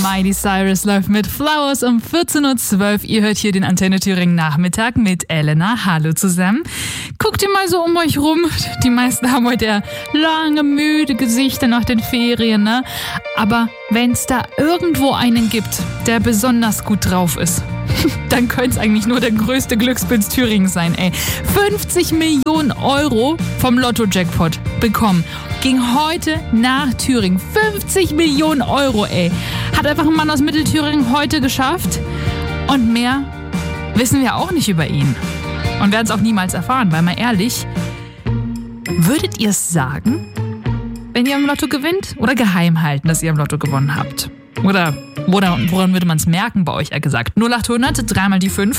Miley Cyrus läuft mit Flowers um 14.12 Uhr. Ihr hört hier den Antenne Thüringen Nachmittag mit Elena. Hallo zusammen. Guckt ihr mal so um euch rum. Die meisten haben heute ja lange, müde Gesichter nach den Ferien, ne? Aber wenn es da irgendwo einen gibt, der besonders gut drauf ist, dann könnte es eigentlich nur der größte Glückspilz Thüringen sein, ey. 50 Millionen Euro vom Lotto-Jackpot bekommen. Ging heute nach Thüringen. 50 Millionen Euro, ey. Hat einfach ein Mann aus Mittelthüringen heute geschafft. Und mehr wissen wir auch nicht über ihn. Und werden es auch niemals erfahren, weil mal ehrlich, würdet ihr es sagen, wenn ihr im Lotto gewinnt? Oder geheim halten, dass ihr im Lotto gewonnen habt? Oder woran würde man es merken bei euch, eher gesagt? 0800 3 mal die 5.